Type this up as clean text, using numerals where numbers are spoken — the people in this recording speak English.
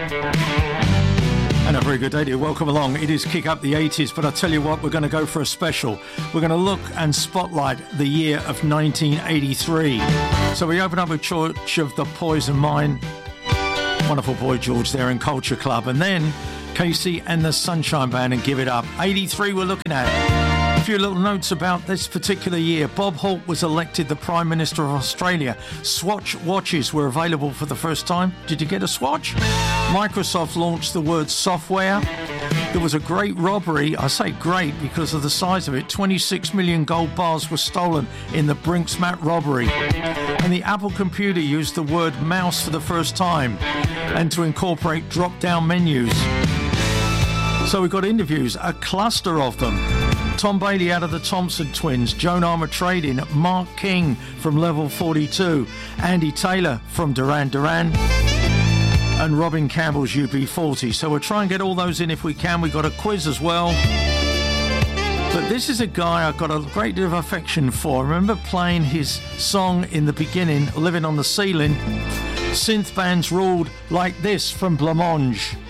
And a very good day to you. Welcome along. It is Kick Up the 80s, but I tell you what, we're going to go for a special. We're going to look and spotlight the year of 1983. So we open up with Church of the Poison Mind. Wonderful boy George there in Culture Club. And then Casey and the Sunshine Band and Give It Up. 83 we're looking at. A few little notes about this particular year. Bob Hawke was elected the Prime Minister of Australia. Swatch watches were available for the first time. Did you get a Swatch? Microsoft launched the word software. There was a great robbery. I say great because of the size of it. 26 million gold bars were stolen in the Brinksmat robbery. And the Apple computer used the word mouse for the first time and to incorporate drop-down menus. So we got interviews, a cluster of them. Tom Bailey out of the Thompson Twins, Joan Armatrading, Mark King from Level 42, Andy Taylor from Duran Duran, and Robin Campbell's UB40. So we'll try and get all those in if we can. We've got a quiz as well. But this is a guy I've got a great deal of affection for. I remember playing his song in the beginning, Living on the Ceiling. Synth bands ruled like this from Blancmange.